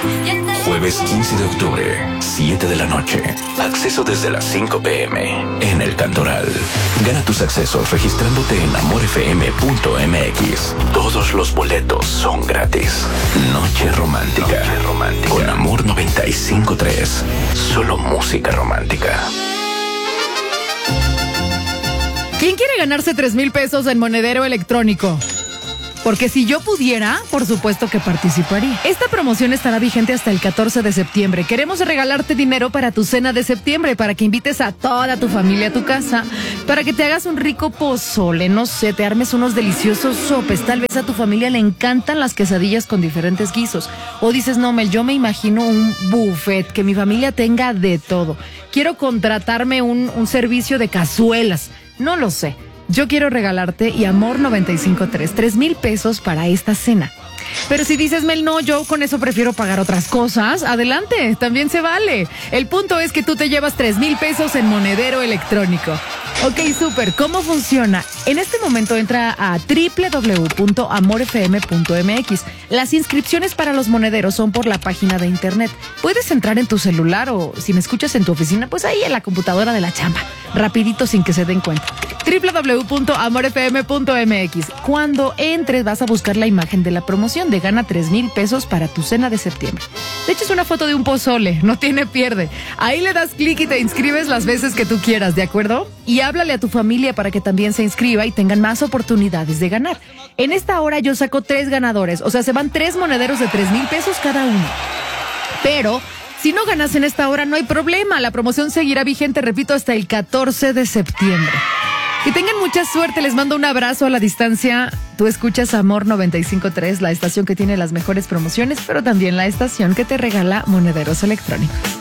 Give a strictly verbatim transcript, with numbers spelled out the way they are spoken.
Jueves quince de octubre, siete de la noche. Acceso desde las cinco pm en El Cantoral. Gana tus accesos registrándote en amor f m punto m x. Todos los boletos son gratis. Noche romántica. Noche romántica. Con Amor noventa y cinco punto tres. Solo música romántica. ¿Quién quiere ganarse tres mil pesos en monedero electrónico? Porque si yo pudiera, por supuesto que participaría. Esta promoción estará vigente hasta el catorce de septiembre. Queremos regalarte dinero para tu cena de septiembre, para que invites a toda tu familia a tu casa, para que te hagas un rico pozole, no sé, te armes unos deliciosos sopes. Tal vez a tu familia le encantan las quesadillas con diferentes guisos. O dices, no, Mel, yo me imagino un buffet, que mi familia tenga de todo. Quiero contratarme un, un servicio de cazuelas. No lo sé. Yo quiero regalarte y Amor noventa y cinco punto tres, tres mil pesos para esta cena. Pero si dices, Mel, no, yo con eso prefiero pagar otras cosas, adelante, también se vale. El punto es que tú te llevas tres mil pesos en monedero electrónico. Ok, súper, ¿cómo funciona? En este momento entra a doble u doble u doble u punto amor f m punto m x. Las inscripciones para los monederos son por la página de internet. Puedes entrar en tu celular o si me escuchas en tu oficina, pues ahí en la computadora de la chamba. Rapidito sin que se den cuenta. doble u doble u doble u punto amor f m punto m x. Cuando entres vas a buscar la imagen de la promoción de gana tres mil pesos para tu cena de septiembre. De hecho es una foto de un pozole, no tiene pierde. Ahí le das clic y te inscribes las veces que tú quieras, ¿de acuerdo? Y háblale a tu familia para que también se inscriba y tengan más oportunidades de ganar. En esta hora yo saco tres ganadores, o sea, se van tres monederos de tres mil pesos cada uno. Pero si no ganas en esta hora no hay problema, la promoción seguirá vigente, repito, hasta el catorce de septiembre. Que tengan mucha suerte, les mando un abrazo a la distancia. Tú escuchas Amor noventa y cinco punto tres, la estación que tiene las mejores promociones, pero también la estación que te regala monederos electrónicos.